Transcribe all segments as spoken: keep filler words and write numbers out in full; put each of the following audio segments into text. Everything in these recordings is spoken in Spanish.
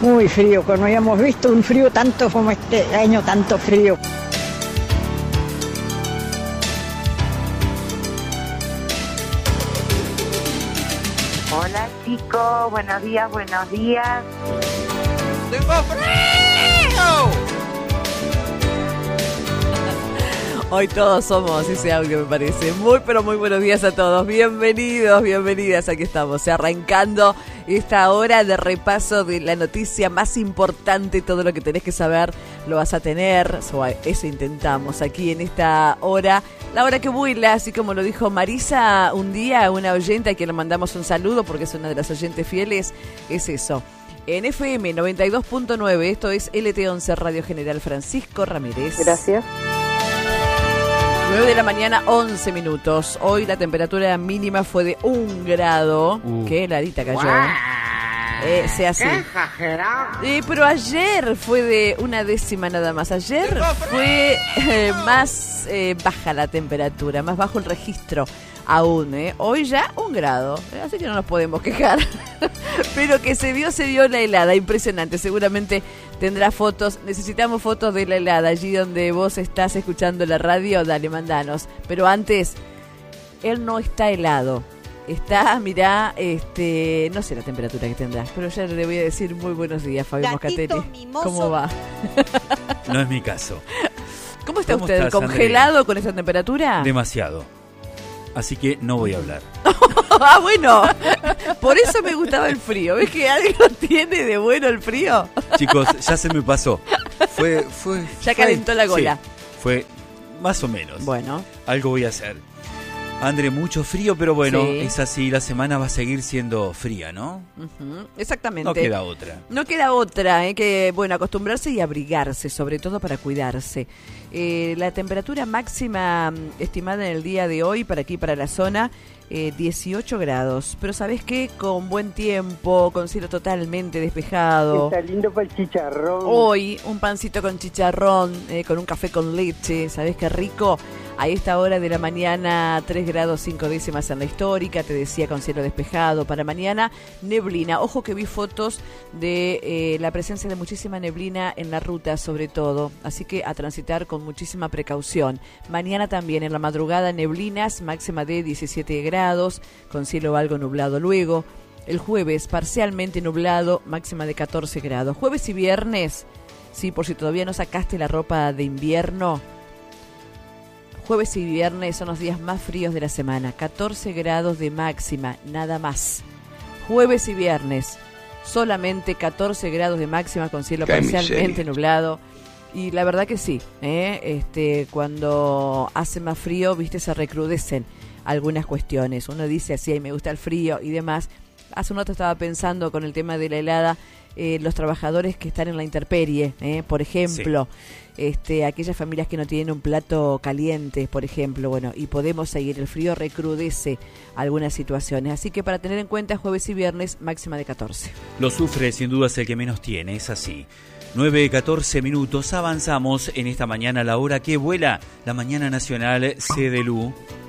Muy frío, que no habíamos visto un frío tanto como este año, tanto frío. Hola chicos, buenos días, buenos días. ¡Tengo frío! Hoy todos somos ese audio, me parece. Muy, pero muy buenos días a todos. Bienvenidos, bienvenidas. Aquí estamos, arrancando esta hora de repaso de la noticia más importante. Todo lo que tenés que saber lo vas a tener. Eso intentamos aquí en esta hora. La hora que vuela, así como lo dijo Marisa un día, una oyente a quien le mandamos un saludo porque es una de las oyentes fieles, es eso. En F M noventa y dos punto nueve, esto es L T once Radio General Francisco Ramírez. Gracias. nueve de la mañana, once minutos. Hoy la temperatura mínima fue de un grado. Uh. Qué heladita cayó. Eh, sea así. ¡Qué exagerado! Eh, pero ayer fue de una décima nada más. Ayer fue eh, más eh, baja la temperatura, más bajo el registro aún. Eh. Hoy ya un grado. Eh, así que no nos podemos quejar. Pero que se vio, se vio la helada. Impresionante. Seguramente tendrá fotos. Necesitamos fotos de la helada. Allí donde vos estás escuchando la radio, dale, mandanos. Pero antes, él no está helado. Está, mirá, este, no sé la temperatura que tendrá, pero ya le voy a decir muy buenos días, Fabio Moscatelli. ¿Cómo va? No es mi caso. ¿Cómo está ¿Cómo usted? estás, ¿Congelado André? Con esa temperatura? Demasiado. Así que no voy a hablar. Ah, bueno. Por eso me gustaba el frío. ¿Ves que algo tiene de bueno el frío? Chicos, ya se me pasó. Fue, fue. Ya fue, calentó la gola. Sí, fue más o menos. Bueno. Algo voy a hacer. André, mucho frío, pero bueno, sí. Es así, la semana va a seguir siendo fría, ¿no? Uh-huh. Exactamente. No queda otra. No queda otra, hay ¿eh? que, bueno, acostumbrarse y abrigarse, sobre todo para cuidarse. Eh, la temperatura máxima estimada en el día de hoy, para aquí, para la zona, eh, dieciocho grados. Pero ¿sabés qué? Con buen tiempo, con cielo totalmente despejado. Está lindo para el chicharrón. Hoy, un pancito con chicharrón, eh, con un café con leche, ¿sabés qué rico? A esta hora de la mañana, tres grados cinco décimas en la histórica, te decía, con cielo despejado. Para mañana, neblina. Ojo que vi fotos de eh, la presencia de muchísima neblina en la ruta, sobre todo. Así que a transitar con muchísima precaución. Mañana también, en la madrugada, neblinas, máxima de diecisiete grados, con cielo algo nublado luego. El jueves, parcialmente nublado, máxima de catorce grados. Jueves y viernes, sí, por si todavía no sacaste la ropa de invierno, jueves y viernes son los días más fríos de la semana. catorce grados de máxima, nada más. Jueves y viernes, solamente catorce grados de máxima con cielo parcialmente nublado. Y la verdad que sí, ¿eh? este, cuando hace más frío, viste, se recrudecen algunas cuestiones. Uno dice así, ay, me gusta el frío y demás. Hace un rato estaba pensando con el tema de la helada, eh, los trabajadores que están en la intemperie, ¿eh? por ejemplo. Sí. Este, aquellas familias que no tienen un plato caliente, por ejemplo, bueno, y podemos seguir, el frío recrudece algunas situaciones, así que para tener en cuenta, jueves y viernes, máxima de catorce. Lo sufre, sin duda es el que menos tiene, es así. nueve, catorce minutos, avanzamos en esta mañana, la hora que vuela, la mañana nacional C D L U.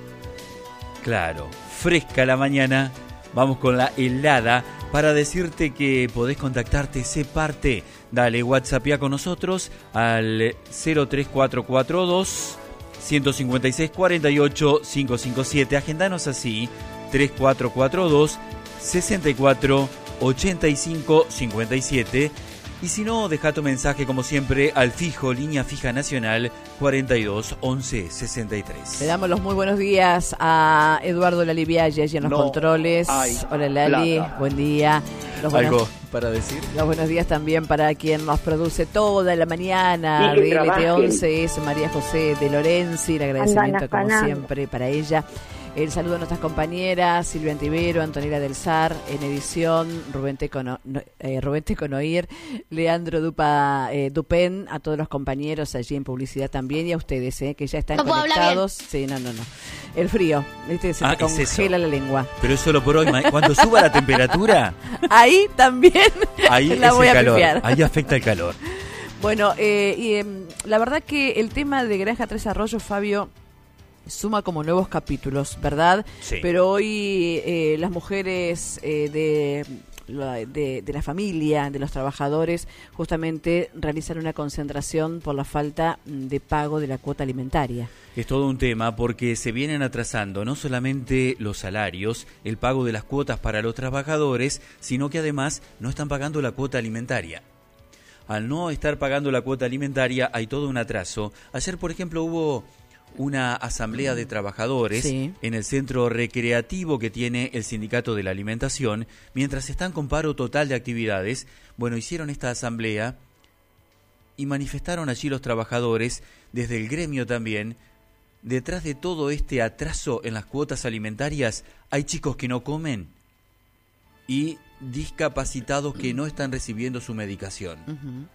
Claro, fresca la mañana, vamos con la helada, para decirte que podés contactarte, sé parte. Dale, WhatsAppea con nosotros al cero tres cuatro cuatro dos, uno cinco seis, cuatro ocho cinco cinco siete. Agendanos así, tres cuatro cuatro dos, seis cuatro, ocho cinco cinco siete. Y si no, deja tu mensaje como siempre al fijo, línea fija nacional cuarenta y dos, once, sesenta y tres. Le damos los muy buenos días a Eduardo Lalivialle allí en los no controles. Hola Lali, plata. Buen día. Los buenos, ¿Algo para decir? Los buenos días también para quien nos produce toda la mañana de L T once, es María José de Lorenzi. El agradecimiento Andana, como Andana. siempre para ella. El saludo a nuestras compañeras Silvia Antivero, Antonella del Sar, en edición, Rubén Tecono, eh, Rubén Teconoir, Leandro Dupa, eh, Dupen, a todos los compañeros allí en publicidad también y a ustedes, eh, que ya están no conectados. Sí, no, no, no. El frío, ¿viste? Se ah, te congela la lengua. Pero es solo por hoy, cuando suba la temperatura. Ahí también ahí la voy a pifiar. Ahí afecta el calor. Bueno, eh, y, eh, la verdad que el tema de Granja Tres Arroyos, Fabio, suma como nuevos capítulos, ¿verdad? Sí. Pero hoy eh, las mujeres eh, de de, de la familia, de los trabajadores, justamente realizan una concentración por la falta de pago de la cuota alimentaria. Es todo un tema porque se vienen atrasando no solamente los salarios, el pago de las cuotas para los trabajadores, sino que además no están pagando la cuota alimentaria. Al no estar pagando la cuota alimentaria hay todo un atraso. Ayer, por ejemplo, hubo una asamblea de trabajadores sí. en el centro recreativo que tiene el Sindicato de la Alimentación, mientras están con paro total de actividades. Bueno, hicieron esta asamblea y manifestaron allí los trabajadores, desde el gremio también. Detrás de todo este atraso en las cuotas alimentarias hay chicos que no comen y discapacitados que no están recibiendo su medicación. Uh-huh.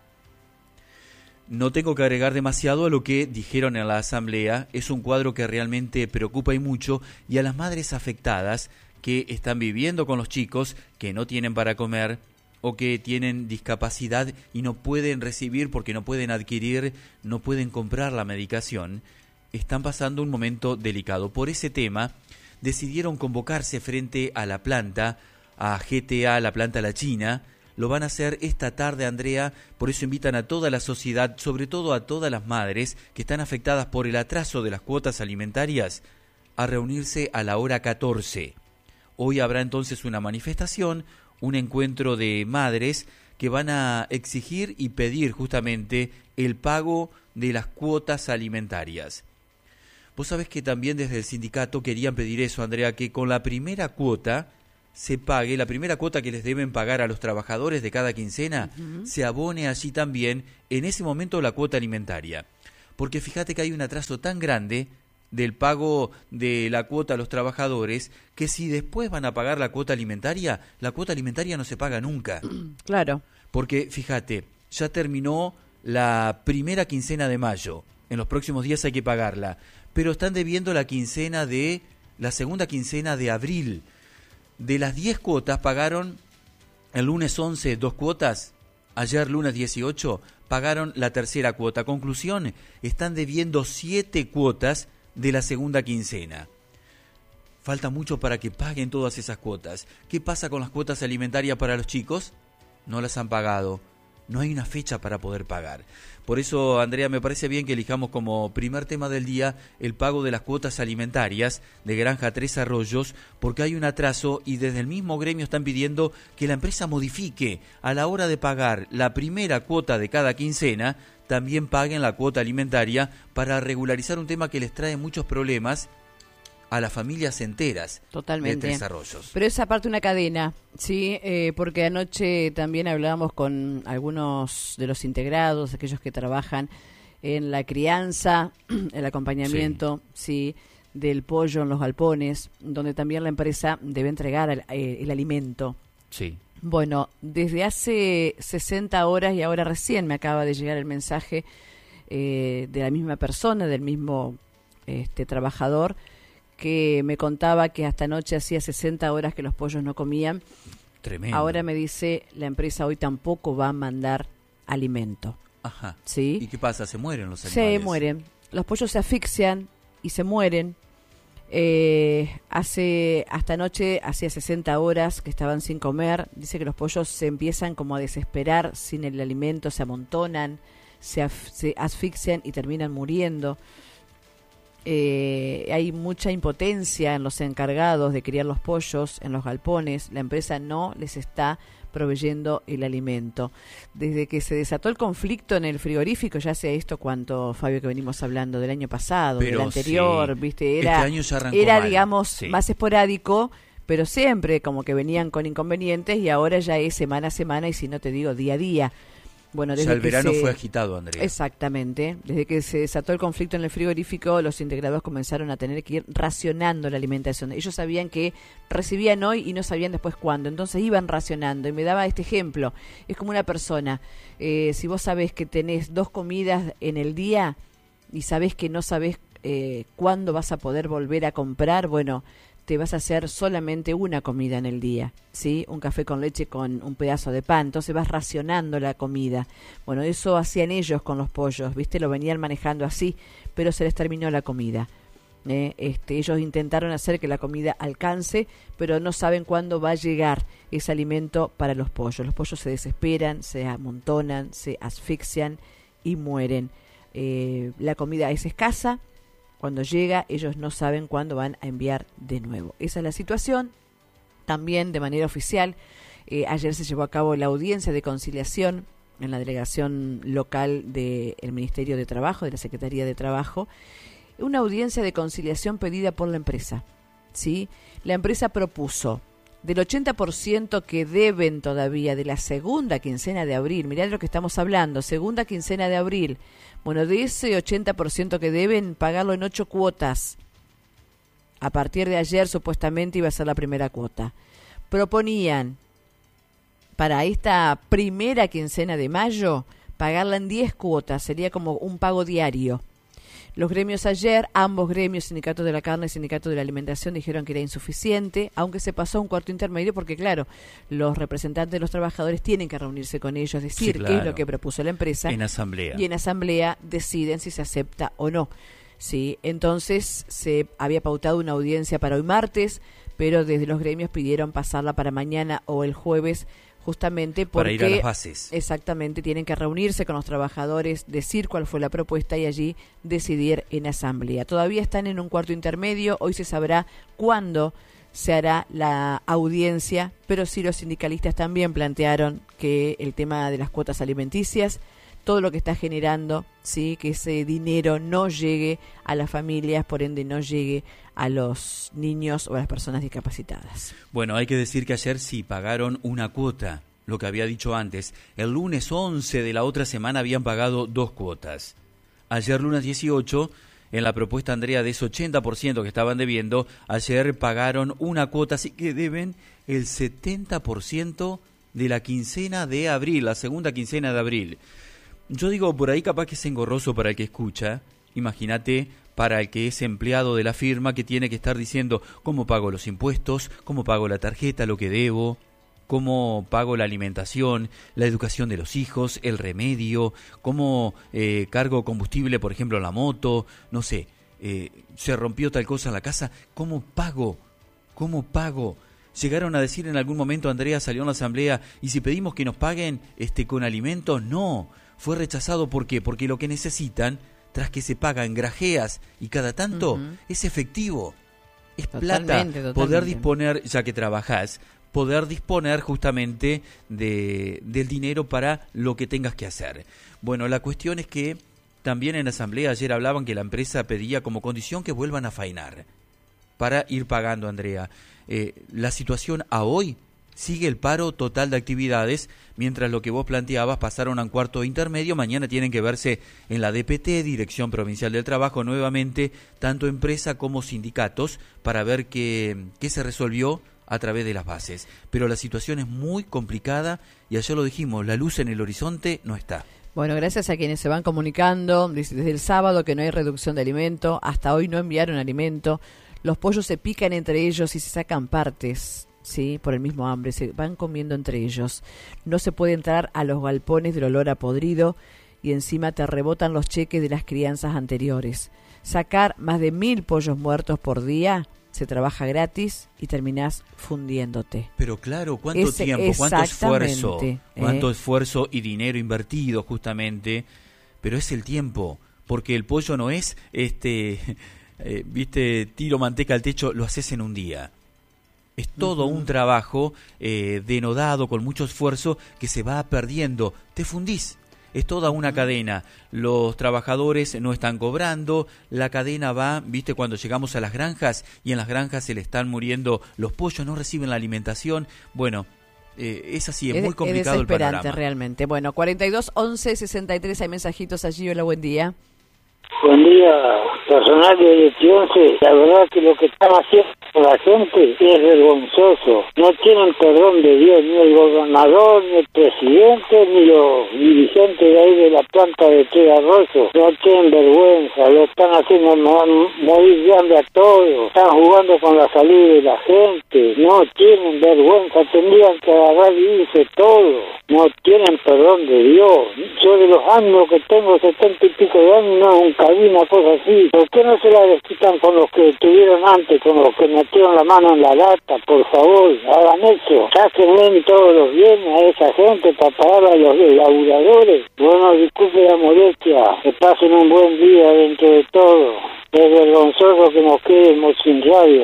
No tengo que agregar demasiado a lo que dijeron en la asamblea. Es un cuadro que realmente preocupa y mucho, y a las madres afectadas que están viviendo con los chicos, que no tienen para comer o que tienen discapacidad y no pueden recibir porque no pueden adquirir, no pueden comprar la medicación, están pasando un momento delicado. Por ese tema decidieron convocarse frente a la planta, a G T A, la planta La China. Lo van a hacer esta tarde, Andrea, por eso invitan a toda la sociedad, sobre todo a todas las madres que están afectadas por el atraso de las cuotas alimentarias, a reunirse a la hora catorce. Hoy habrá entonces una manifestación, un encuentro de madres que van a exigir y pedir justamente el pago de las cuotas alimentarias. Vos sabés que también desde el sindicato querían pedir eso, Andrea, que con la primera cuota se pague, la primera cuota que les deben pagar a los trabajadores de cada quincena, uh-huh. se abone allí también en ese momento la cuota alimentaria. Porque fíjate que hay un atraso tan grande del pago de la cuota a los trabajadores que si después van a pagar la cuota alimentaria, la cuota alimentaria no se paga nunca. Claro. Porque fíjate, ya terminó la primera quincena de mayo, en los próximos días hay que pagarla, pero están debiendo la quincena de, la segunda quincena de abril. De las diez cuotas pagaron el lunes once dos cuotas, ayer lunes dieciocho pagaron la tercera cuota. Conclusión, están debiendo siete cuotas de la segunda quincena. Falta mucho para que paguen todas esas cuotas. ¿Qué pasa con las cuotas alimentarias para los chicos? No las han pagado. No hay una fecha para poder pagar. Por eso, Andrea, me parece bien que elijamos como primer tema del día el pago de las cuotas alimentarias de Granja Tres Arroyos, porque hay un atraso y desde el mismo gremio están pidiendo que la empresa modifique a la hora de pagar la primera cuota de cada quincena, también paguen la cuota alimentaria para regularizar un tema que les trae muchos problemas a las familias enteras. Totalmente. De Tres Arroyos. Pero es aparte una cadena, sí, eh, porque anoche también hablábamos con algunos de los integrados, aquellos que trabajan en la crianza, el acompañamiento, sí. sí, del pollo en los galpones, donde también la empresa debe entregar el, eh, el alimento. Sí. Bueno, desde hace sesenta horas y ahora recién me acaba de llegar el mensaje eh, de la misma persona, del mismo este, trabajador, que me contaba que hasta anoche hacía sesenta horas que los pollos no comían. Tremendo. Ahora me dice, la empresa hoy tampoco va a mandar alimento. Ajá. ¿Sí? ¿Y qué pasa? ¿Se mueren los animales? Se mueren. Los pollos se asfixian y se mueren. Eh, hace hasta anoche hacía sesenta horas que estaban sin comer. Dice que los pollos se empiezan como a desesperar sin el alimento, se amontonan, se, af- se asfixian y terminan muriendo. Eh, hay mucha impotencia en los encargados de criar los pollos en los galpones. La empresa no les está proveyendo el alimento. Desde que se desató el conflicto en el frigorífico, ya sé esto cuánto, Fabio, que venimos hablando del año pasado, pero del anterior, sí. viste, era, este año ya arrancó era mal. digamos, sí. más esporádico, pero siempre como que venían con inconvenientes y ahora ya es semana a semana y si no te digo día a día. Bueno, desde ya el que verano se... fue agitado, Andrea. Exactamente. Desde que se desató el conflicto en el frigorífico, los integrados comenzaron a tener que ir racionando la alimentación. Ellos sabían que recibían hoy y no sabían después cuándo. Entonces iban racionando. Y me daba este ejemplo. Es como una persona. Eh, si vos sabés que tenés dos comidas en el día y sabés que no sabés eh, cuándo vas a poder volver a comprar, bueno, te vas a hacer solamente una comida en el día, ¿sí? Un café con leche con un pedazo de pan, entonces vas racionando la comida. Bueno, eso hacían ellos con los pollos, ¿viste? Lo venían manejando así, pero se les terminó la comida. Eh, este, ellos intentaron hacer que la comida alcance, pero no saben cuándo va a llegar ese alimento para los pollos. Los pollos se desesperan, se amontonan, se asfixian y mueren. Eh, la comida es escasa. Cuando llega, ellos no saben cuándo van a enviar de nuevo. Esa es la situación. También de manera oficial, eh, ayer se llevó a cabo la audiencia de conciliación en la delegación local del Ministerio de Trabajo, de la Secretaría de Trabajo. Una audiencia de conciliación pedida por la empresa, ¿sí? La empresa propuso del ochenta por ciento que deben todavía de la segunda quincena de abril, mirá de lo que estamos hablando, segunda quincena de abril, bueno, de ese ochenta por ciento que deben, pagarlo en ocho cuotas. A partir de ayer supuestamente iba a ser la primera cuota. Proponían para esta primera quincena de mayo pagarla en diez cuotas, sería como un pago diario. Los gremios ayer, ambos gremios, Sindicato de la Carne y Sindicato de la Alimentación, dijeron que era insuficiente, aunque se pasó a un cuarto intermedio porque, claro, los representantes de los trabajadores tienen que reunirse con ellos, decir sí, claro, qué es lo que propuso la empresa. En asamblea. Y en asamblea deciden si se acepta o no. Sí, entonces se había pautado una audiencia para hoy martes, pero desde los gremios pidieron pasarla para mañana o el jueves, justamente porque para ir a las bases. Exactamente, tienen que reunirse con los trabajadores, decir cuál fue la propuesta y allí decidir en asamblea. Todavía están en un cuarto intermedio, hoy se sabrá cuándo se hará la audiencia, pero sí los sindicalistas también plantearon que el tema de las cuotas alimenticias, todo lo que está generando, sí, que ese dinero no llegue a las familias, por ende no llegue a los niños o a las personas discapacitadas. Bueno, hay que decir que ayer sí pagaron una cuota, lo que había dicho antes. El lunes once de la otra semana habían pagado dos cuotas. Ayer lunes dieciocho, en la propuesta, Andrea, de ese ochenta por ciento que estaban debiendo, ayer pagaron una cuota, así que deben el setenta por ciento de la quincena de abril, la segunda quincena de abril. Yo digo, por ahí capaz que es engorroso para el que escucha, imagínate para el que es empleado de la firma que tiene que estar diciendo cómo pago los impuestos, cómo pago la tarjeta, lo que debo, cómo pago la alimentación, la educación de los hijos, el remedio, cómo eh, cargo combustible, por ejemplo, en la moto, no sé, eh, se rompió tal cosa en la casa, ¿cómo pago? ¿Cómo pago? Llegaron a decir en algún momento, Andrea salió en la asamblea, y si pedimos que nos paguen este con alimentos, no. Fue rechazado, ¿por qué? Porque lo que necesitan, tras que se pagan grajeas y cada tanto, uh-huh, es efectivo. Es totalmente, plata. Totalmente. Poder disponer, ya que trabajás, poder disponer justamente de, del dinero para lo que tengas que hacer. Bueno, la cuestión es que también en la asamblea ayer hablaban que la empresa pedía como condición que vuelvan a faenar para ir pagando, Andrea. Eh, la situación a hoy sigue el paro total de actividades, mientras lo que vos planteabas pasaron a un cuarto intermedio. Mañana tienen que verse en la D P T, Dirección Provincial del Trabajo, nuevamente, tanto empresa como sindicatos, para ver qué, qué se resolvió a través de las bases. Pero la situación es muy complicada y ayer lo dijimos, la luz en el horizonte no está. Bueno, gracias a quienes se van comunicando desde el sábado que no hay reducción de alimento, hasta hoy no enviaron alimento, los pollos se pican entre ellos y se sacan partes, sí, por el mismo hambre, se van comiendo entre ellos. No se puede entrar a los galpones del olor a podrido y encima te rebotan los cheques de las crianzas anteriores. Sacar más de mil pollos muertos por día, se trabaja gratis y terminás fundiéndote. Pero claro, ¿cuánto es, tiempo, cuánto esfuerzo, ¿eh? cuánto esfuerzo y dinero invertido justamente? Pero es el tiempo, porque el pollo no es, este, eh, viste, tiro manteca al techo, lo haces en un día. Es todo uh-huh. un trabajo eh, denodado, con mucho esfuerzo, que se va perdiendo. Te fundís. Es toda una cadena. Los trabajadores no están cobrando, la cadena va, viste, cuando llegamos a las granjas y en las granjas se le están muriendo los pollos, no reciben la alimentación. Bueno, eh, es así, es, es muy complicado es el panorama. Realmente. Bueno, cuarenta y dos, once, sesenta y tres, hay mensajitos allí. Hola, buen día. Buen día, personal de dieciocho once. La verdad que lo que están haciendo la gente es vergonzoso. No tienen perdón de Dios, ni el gobernador, ni el presidente, ni los dirigentes de ahí de la planta de Tres Arroyos. No tienen vergüenza, lo están haciendo morir de hambre a todos. Están jugando con la salud de la gente. No tienen vergüenza, tendrían que agarrar y irse todo. No tienen perdón de Dios. Yo de los años que tengo, setenta y pico de años, no, nunca cabina, cosas así. ¿Por qué no se la desquitan con los que tuvieron antes, con los que metieron la mano en la lata? Por favor, hagan eso. Sáquenle todos los bienes a esa gente para pagar a los laburadores. Bueno, disculpe la molestia, que pasen un buen día dentro de todo. Es vergonzoso que nos quedemos sin radio.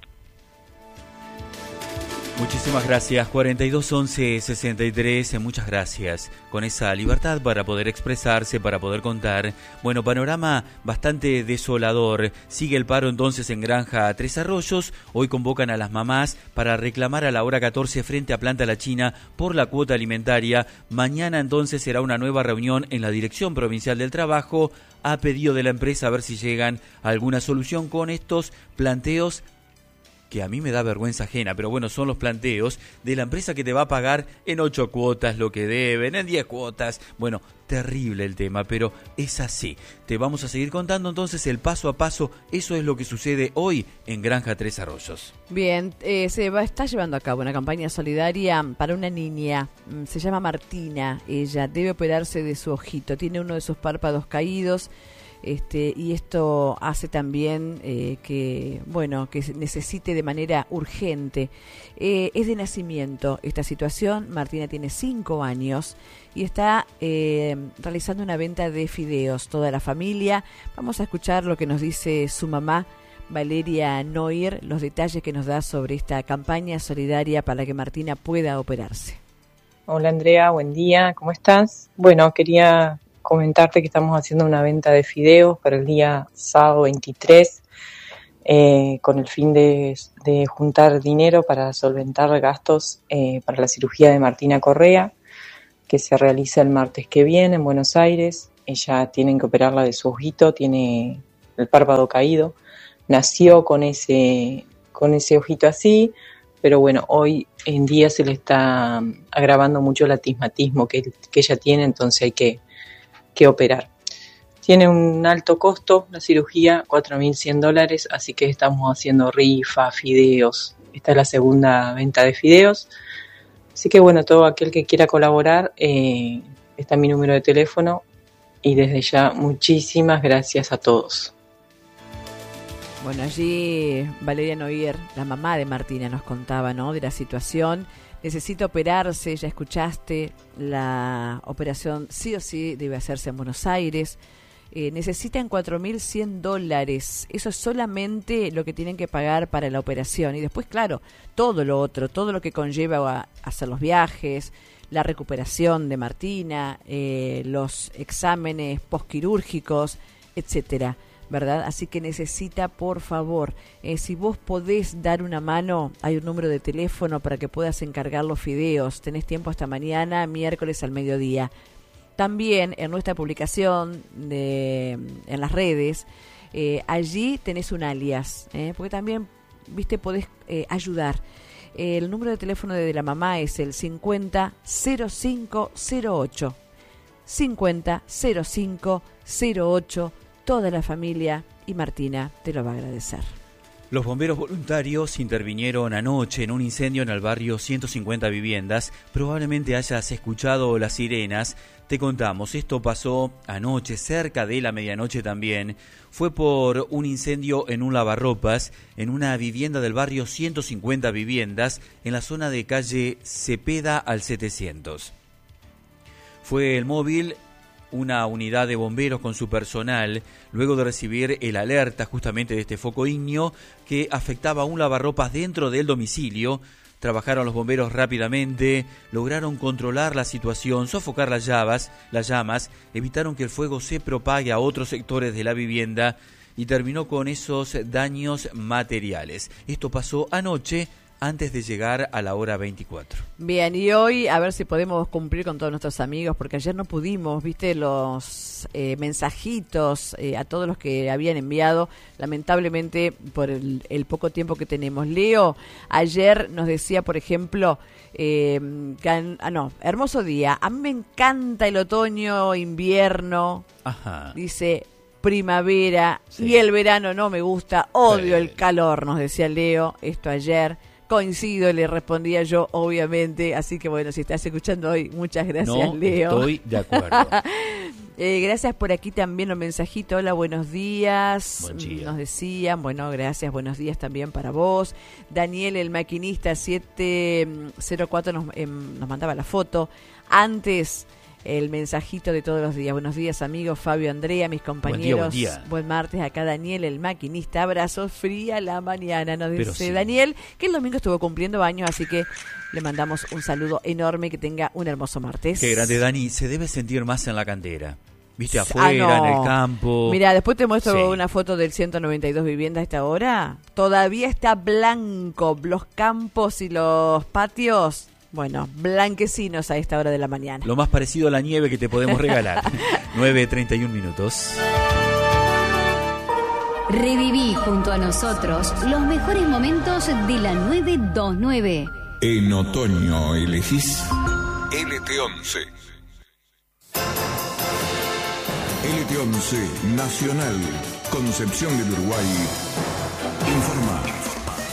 Muchísimas gracias, cuarenta y dos once sesenta y tres, muchas gracias. Con esa libertad para poder expresarse, para poder contar. Bueno, panorama bastante desolador. Sigue el paro entonces en Granja Tres Arroyos. Hoy convocan a las mamás para reclamar a la hora catorce frente a Planta La China por la cuota alimentaria. Mañana entonces será una nueva reunión en la Dirección Provincial del Trabajo, a pedido de la empresa, a ver si llegan a alguna solución con estos planteos que a mí me da vergüenza ajena, pero bueno, son los planteos de la empresa que te va a pagar en ocho cuotas lo que deben, en diez cuotas. Bueno, terrible el tema, pero es así. Te vamos a seguir contando entonces el paso a paso. Eso es lo que sucede hoy en Granja Tres Arroyos. Bien, eh, se va, está llevando a cabo una campaña solidaria para una niña. Se llama Martina. Ella debe operarse de su ojito. Tiene uno de sus párpados caídos. Este, y esto hace también eh, que, bueno, que necesite de manera urgente. Eh, es de nacimiento esta situación. Martina tiene cinco años y está eh, realizando una venta de fideos. Toda la familia. Vamos a escuchar lo que nos dice su mamá, Valeria Noir, los detalles que nos da sobre esta campaña solidaria para que Martina pueda operarse. Hola Andrea, buen día, ¿cómo estás? Bueno, quería comentarte que estamos haciendo una venta de fideos para el día sábado veintitrés eh, con el fin de, de juntar dinero para solventar gastos eh, para la cirugía de Martina Correa, que se realiza el martes que viene en Buenos Aires. Ella tienen que operarla de su ojito, tiene el párpado caído, nació con ese, con ese ojito así, pero bueno, hoy en día se le está agravando mucho el astigmatismo que, que ella tiene, entonces hay que que operar. Tiene un alto costo la cirugía, cuatro mil cien dólares, así que estamos haciendo rifa, fideos. Esta es la segunda venta de fideos. Así que bueno, todo aquel que quiera colaborar, eh, está mi número de teléfono y desde ya muchísimas gracias a todos. Bueno, allí Valeria Noir, la mamá de Martina, nos contaba, ¿no?, de la situación. Necesita operarse, ya escuchaste, la operación sí o sí debe hacerse en Buenos Aires. Eh, necesitan cuatro mil cien dólares. Eso es solamente lo que tienen que pagar para la operación. Y después, claro, todo lo otro, todo lo que conlleva a hacer los viajes, la recuperación de Martina, eh, los exámenes postquirúrgicos, etcétera, ¿verdad? Así que necesita, por favor, eh, si vos podés dar una mano, hay un número de teléfono para que puedas encargar los fideos. Tenés tiempo hasta mañana, miércoles al mediodía. También en nuestra publicación de, en las redes, eh, allí tenés un alias, eh, porque también, viste, podés eh, ayudar. Eh, el número de teléfono de la mamá es el cincuenta cero cinco cero ocho. cincuenta cero cinco cero ocho. Toda la familia y Martina te lo va a agradecer. Los bomberos voluntarios intervinieron anoche en un incendio en el barrio ciento cincuenta Viviendas. Probablemente hayas escuchado las sirenas. Te contamos, esto pasó anoche, cerca de la medianoche también. Fue por un incendio en un lavarropas, en una vivienda del barrio ciento cincuenta Viviendas, en la zona de calle Cepeda al setecientos. Fue el móvil, una unidad de bomberos con su personal, luego de recibir el alerta justamente de este foco ígneo que afectaba a un lavarropas dentro del domicilio. Trabajaron los bomberos rápidamente, lograron controlar la situación, sofocar las llamas, las llamas, evitaron que el fuego se propague a otros sectores de la vivienda y terminó con esos daños materiales. Esto pasó anoche, antes de llegar a la hora veinticuatro. Bien, y hoy a ver si podemos cumplir con todos nuestros amigos, porque ayer no pudimos, viste, los eh, mensajitos eh, a todos los que habían enviado, lamentablemente por el, el poco tiempo que tenemos. Leo ayer nos decía, por ejemplo, eh, can, ah, no, hermoso día, a mí me encanta el otoño, invierno, Ajá. Dice primavera, sí. Y el verano no me gusta, odio sí. El calor, nos decía Leo, esto ayer. Coincido, le respondía yo, obviamente. Así que bueno, si estás escuchando hoy, muchas gracias, no Leo. Estoy de acuerdo. Eh, gracias por aquí también un mensajito. Hola, buenos días. Buen día. Nos decían, bueno, gracias, buenos días también para vos. Daniel, el maquinista siete cero cuatro, nos, eh, nos mandaba la foto. Antes, el mensajito de todos los días. Buenos días, amigos. Fabio, Andrea, mis compañeros. Buen día, buen día. Buen martes. Acá Daniel, el maquinista. Abrazos, fría la mañana. Nos Pero dice sí. Daniel, que el domingo estuvo cumpliendo años, así que le mandamos un saludo enorme. Que tenga un hermoso martes. Qué grande, Dani. Se debe sentir más en la cantera. Viste, Ah, afuera, no. en el campo. Mira, después te muestro Sí. una foto del ciento noventa y dos viviendas a esta hora. Todavía está blanco los campos y los patios. Bueno, blanquecinos a esta hora de la mañana. Lo más parecido a la nieve que te podemos regalar. nueve treinta y un minutos. Reviví junto a nosotros los mejores momentos de la nueve veintinueve. En otoño elegís L T once. L T once Nacional, Concepción del Uruguay. Informa.